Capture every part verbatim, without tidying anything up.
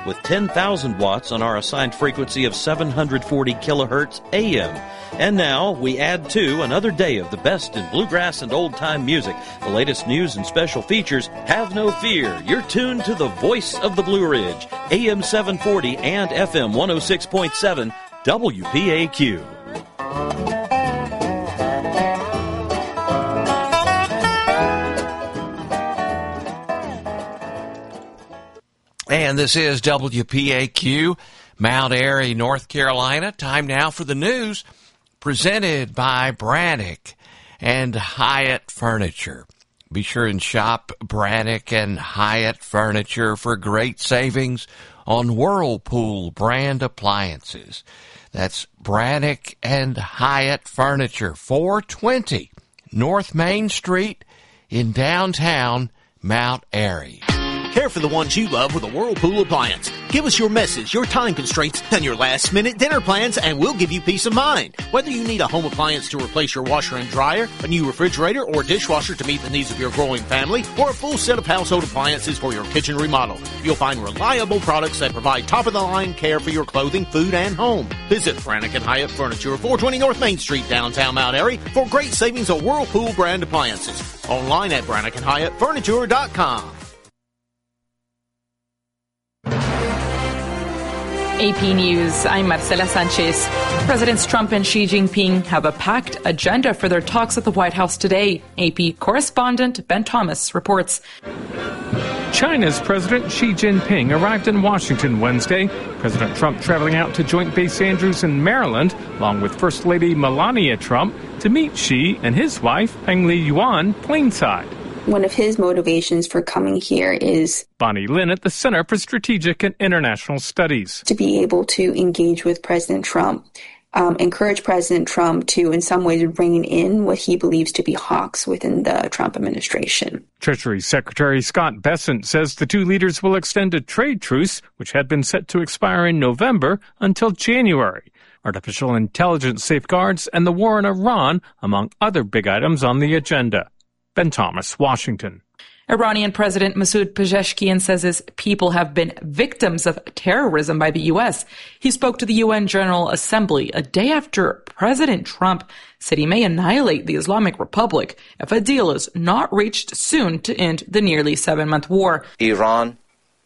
with ten thousand watts on our assigned frequency of seven hundred forty kilohertz A M. And now we add to another day of the best in bluegrass and old-time music. The latest news and special features. Have no fear. You're tuned to the voice of the Blue Ridge, A M seven forty and F M one oh six point seven W P A Q. And this is W P A Q, Mount Airy, North Carolina. Time now for the news, presented by Brannock and Hyatt Furniture. Be sure and shop Brannock and Hyatt Furniture for great savings on Whirlpool brand appliances. That's Brannock and Hyatt Furniture, four twenty North Main Street in downtown Mount Airy. Care for the ones you love with a Whirlpool appliance. Give us your messes, your time constraints, and your last-minute dinner plans, and we'll give you peace of mind. Whether you need a home appliance to replace your washer and dryer, a new refrigerator or dishwasher to meet the needs of your growing family, or a full set of household appliances for your kitchen remodel, you'll find reliable products that provide top-of-the-line care for your clothing, food, and home. Visit Brannock and Hyatt Furniture, four twenty North Main Street, downtown Mount Airy, for great savings on Whirlpool brand appliances. Online at brannock and hyatt furniture dot com. A P News, I'm Marcela Sanchez. Presidents Trump and Xi Jinping have a packed agenda for their talks at the White House today. A P correspondent Ben Thomas reports. China's President Xi Jinping arrived in Washington Wednesday. President Trump traveling out to Joint Base Andrews in Maryland, along with First Lady Melania Trump, to meet Xi and his wife, Peng Liyuan, plainside. One of his motivations for coming here is Bonnie Lin at the Center for Strategic and International Studies. To be able to engage with President Trump, um, encourage President Trump to, in some ways, rein in what he believes to be hawks within the Trump administration. Treasury Secretary Scott Bessent says the two leaders will extend a trade truce, which had been set to expire in November, until January. Artificial intelligence safeguards and the war in Iran, among other big items on the agenda. Ben Thomas, Washington. Iranian President Masoud Pezeshkian says his people have been victims of terrorism by the U S. He spoke to the U N General Assembly a day after President Trump said he may annihilate the Islamic Republic if a deal is not reached soon to end the nearly seven-month war. Iran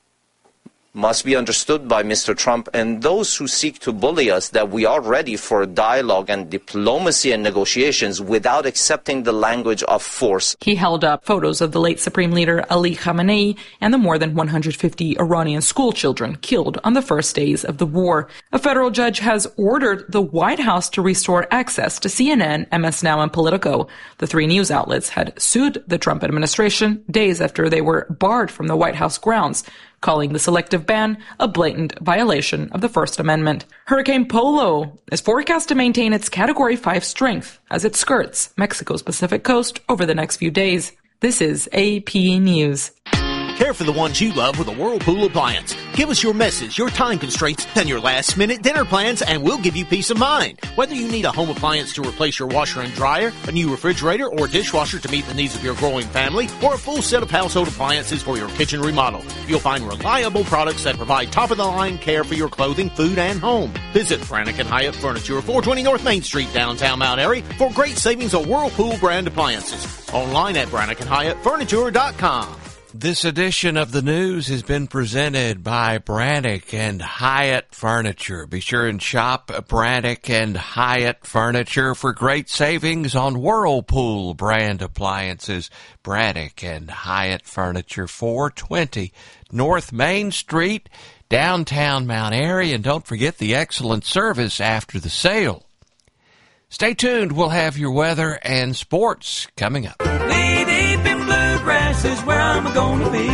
must be understood by Mister Trump and those who seek to bully us that we are ready for dialogue and diplomacy and negotiations without accepting the language of force. He held up photos of the late Supreme Leader Ali Khamenei and the more than one hundred fifty Iranian school children killed on the first days of the war. A federal judge has ordered the White House to restore access to C N N, M S Now, and Politico. The three news outlets had sued the Trump administration days after they were barred from the White House grounds, calling the selective ban a blatant violation of the First Amendment. Hurricane Polo is forecast to maintain its Category five strength as it skirts Mexico's Pacific coast over the next few days. This is A P News. Care for the ones you love with a Whirlpool appliance. Give us your messes, your time constraints, and your last-minute dinner plans, and we'll give you peace of mind. Whether you need a home appliance to replace your washer and dryer, a new refrigerator or dishwasher to meet the needs of your growing family, or a full set of household appliances for your kitchen remodel, you'll find reliable products that provide top-of-the-line care for your clothing, food, and home. Visit Brannock and Hyatt Furniture, four twenty North Main Street, downtown Mount Airy, for great savings on Whirlpool brand appliances. Online at brannock and hyatt furniture dot com. This edition of the news has been presented by Brannock and Hyatt Furniture. Be sure and shop Brannock and Hyatt Furniture for great savings on Whirlpool brand appliances. Brannock and Hyatt Furniture, four twenty North Main Street, downtown Mount Airy. And don't forget the excellent service after the sale. Stay tuned. We'll have your weather and sports coming up. Bluegrass is where I'm gonna be.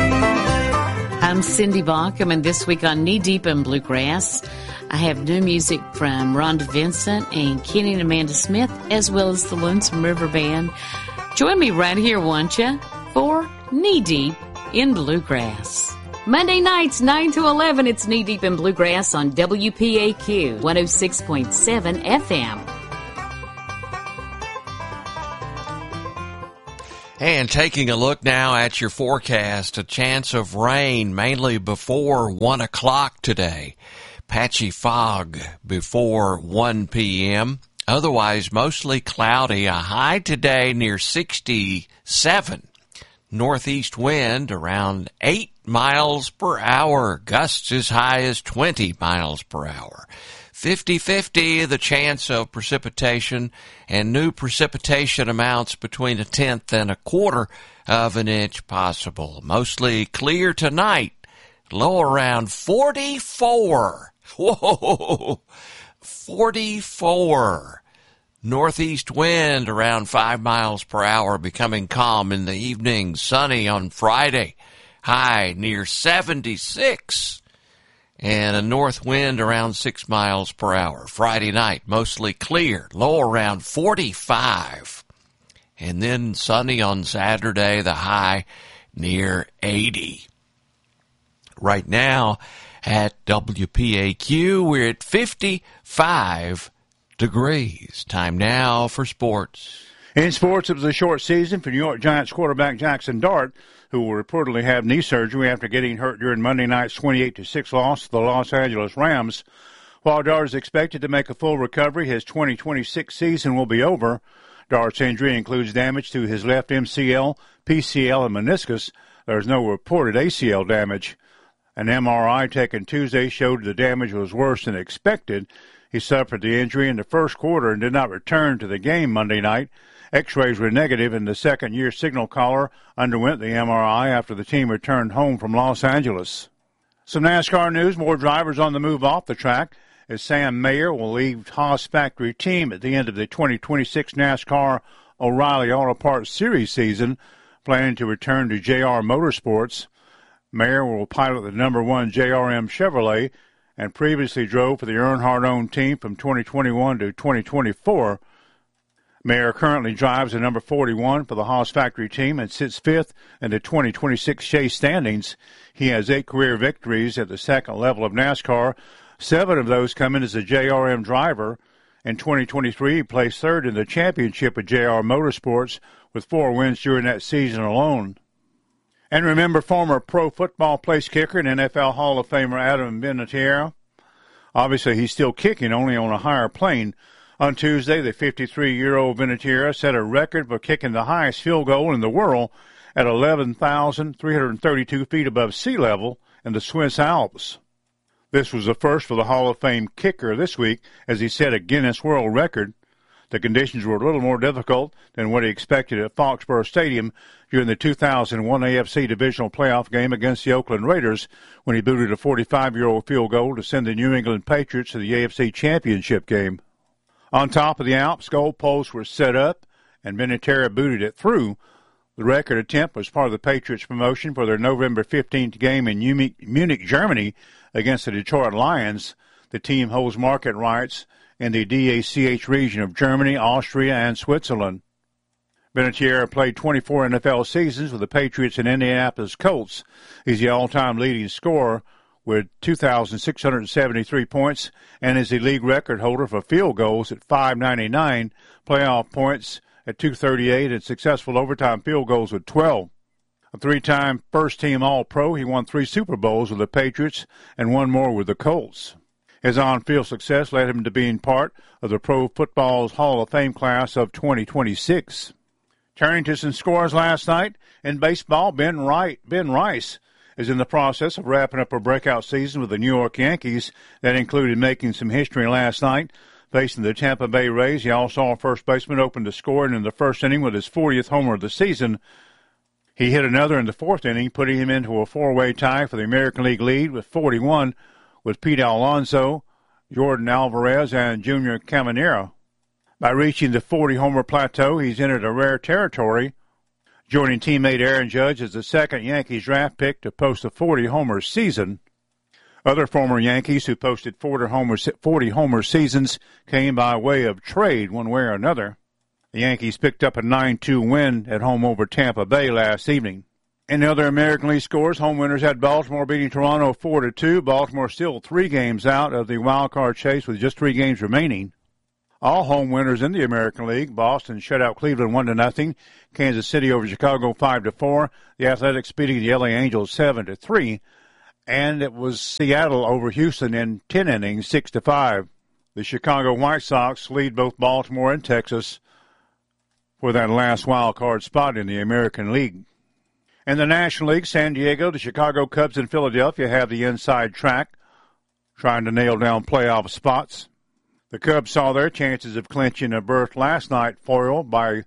I'm Cindy Baucom, and this week on Knee Deep in Bluegrass, I have new music from Rhonda Vincent and Kenny and Amanda Smith, as well as the Lonesome River Band. Join me right here, won't you, for Knee Deep in Bluegrass. Monday nights, nine to eleven, it's Knee Deep in Bluegrass on W P A Q, one oh six point seven F M. And taking a look now at your forecast, a chance of rain mainly before one o'clock today. Patchy fog before one p.m. Otherwise, mostly cloudy. A high today near sixty-seven. Northeast wind around eight miles per hour. Gusts as high as twenty miles per hour. fifty-fifty the chance of precipitation, and new precipitation amounts between a tenth and a quarter of an inch possible. Mostly clear tonight, low around forty-four. Whoa, forty-four. Northeast wind around five miles per hour, becoming calm in the evening. Sunny on Friday, high near seventy-six. And a north wind around six miles per hour. Friday night, mostly clear, low around forty-five. And then sunny on Saturday, the high near eighty. Right now at W P A Q, we're at fifty-five degrees. Time now for sports. In sports, it was a short season for New York Giants quarterback Jackson Dart, who will reportedly have knee surgery after getting hurt during Monday night's twenty-eight to six loss to the Los Angeles Rams. While Dart is expected to make a full recovery, his twenty twenty-six season will be over. Dart's injury includes damage to his left M C L, P C L, and meniscus. There is no reported A C L damage. An M R I taken Tuesday showed the damage was worse than expected. He suffered the injury in the first quarter and did not return to the game Monday night. X-rays were negative, and the second-year signal caller underwent the M R I after the team returned home from Los Angeles. Some NASCAR news. More drivers on the move off the track as Sam Mayer will leave Haas factory team at the end of the twenty twenty-six NASCAR O'Reilly Auto Parts Series season, planning to return to J R Motorsports. Mayer will pilot the number one J R M Chevrolet and previously drove for the Earnhardt-owned team from twenty twenty-one to twenty twenty-four. Mayer currently drives the number forty-one for the Haas factory team and sits fifth in the twenty twenty-six Chase standings. He has eight career victories at the second level of NASCAR. Seven of those come in as a J R M driver. In twenty twenty-three, he placed third in the championship at J R Motorsports with four wins during that season alone. And remember former pro football place kicker and N F L Hall of Famer Adam Vinatieri? Obviously, he's still kicking, only on a higher plane. On Tuesday, the fifty-three-year-old Vinatieri set a record for kicking the highest field goal in the world at eleven thousand three hundred thirty-two feet above sea level in the Swiss Alps. This was the first for the Hall of Fame kicker this week, as he set a Guinness World Record. The conditions were a little more difficult than what he expected at Foxborough Stadium during the two thousand one A F C Divisional Playoff game against the Oakland Raiders, when he booted a forty-five-year-old field goal to send the New England Patriots to the A F C Championship game. On top of the Alps, goalposts were set up, and Vinatieri booted it through. The record attempt was part of the Patriots' promotion for their November fifteenth game in Munich, Germany, against the Detroit Lions. The team holds market rights in the D A C H region of Germany, Austria, and Switzerland. Vinatieri played twenty-four N F L seasons with the Patriots and Indianapolis Colts. He's the all-time leading scorer with two thousand six hundred seventy-three points, and is the league record holder for field goals at five ninety-nine, playoff points at two thirty-eight, and successful overtime field goals with twelve. A three-time first-team All-Pro, he won three Super Bowls with the Patriots and one more with the Colts. His on-field success led him to being part of the Pro Football's Hall of Fame class of twenty twenty-six. Turning to some scores last night, in baseball, Ben, Wright, Ben Rice is in the process of wrapping up a breakout season with the New York Yankees. That included making some history last night. Facing the Tampa Bay Rays, the all-star first baseman opened the scoring in the first inning with his fortieth homer of the season. He hit another in the fourth inning, putting him into a four-way tie for the American League lead with forty-one with Pete Alonso, Jordan Alvarez, and Junior Caminero. By reaching the forty-homer plateau, he's entered a rare territory, joining teammate Aaron Judge as the second Yankees draft pick to post a forty-homer season. Other former Yankees who posted forty-homer seasons came by way of trade one way or another. The Yankees picked up a nine two win at home over Tampa Bay last evening. In the other American League scores, home winners had Baltimore beating Toronto four to two. Baltimore still three games out of the wild card chase with just three games remaining. All home winners in the American League. Boston shut out Cleveland one to nothing. Kansas City over Chicago five to four. The Athletics beating the L A Angels seven to three. And it was Seattle over Houston in ten innings, six to five. The Chicago White Sox lead both Baltimore and Texas for that last wild card spot in the American League. In the National League, San Diego, the Chicago Cubs, and Philadelphia have the inside track, trying to nail down playoff spots. The Cubs saw their chances of clinching a berth last night foiled by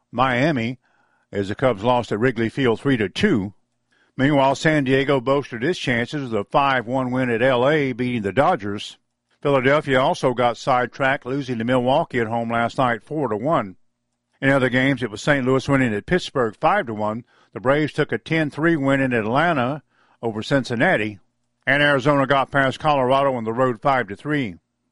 Miami as the Cubs lost at Wrigley Field three to two. Meanwhile, San Diego boasted its chances with a five one win at L A, beating the Dodgers. Philadelphia also got sidetracked, losing to Milwaukee at home last night four to one. In other games, it was Saint Louis winning at Pittsburgh five to one. The Braves took a ten three win in Atlanta over Cincinnati. And Arizona got past Colorado on the road five to three.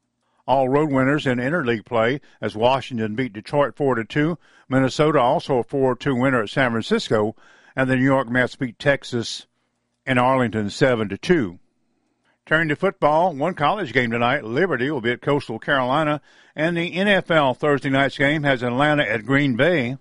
All road winners in interleague play as Washington beat Detroit four to two. Minnesota also a four two winner at San Francisco. And the New York Mets beat Texas and Arlington seven to two. Turning to football, one college game tonight. Liberty will be at Coastal Carolina. And the N F L Thursday night's game has Atlanta at Green Bay.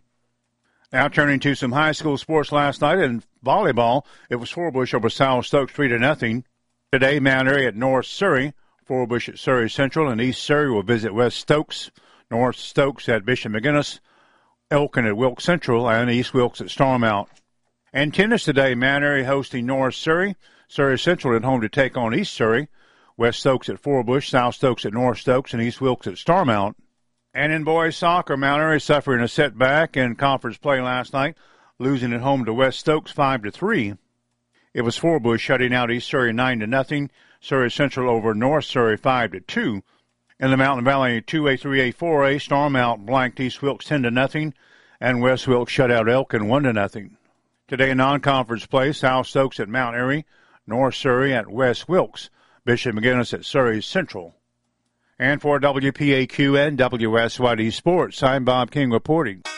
Now turning to some high school sports last night in volleyball. It was Forbush over South Stokes three to nothing. Today, Mount Airy at North Surrey. Forbush at Surrey Central, and East Surrey will visit West Stokes. North Stokes at Bishop McGinnis. Elkin at Wilkes Central, and East Wilkes at Starmount. And tennis today, Mount Airy hosting North Surrey. Surrey Central at home to take on East Surrey. West Stokes at Forbush, South Stokes at North Stokes, and East Wilkes at Starmount. And in boys soccer, Mount Airy suffering a setback in conference play last night, losing at home to West Stokes five to three. It was Forbush shutting out East Surrey nine to nothing. Surrey Central over North Surrey five to two. In the Mountain Valley two A, three A, four A, Starmount blanked East Wilkes ten to nothing, and West Wilkes shut out Elkin one to nothing. Today, non-conference play, South Stokes at Mount Airy, North Surrey at West Wilkes, Bishop McGinnis at Surrey Central. And for W P A Q and W S Y D Sports, I'm Bob King reporting.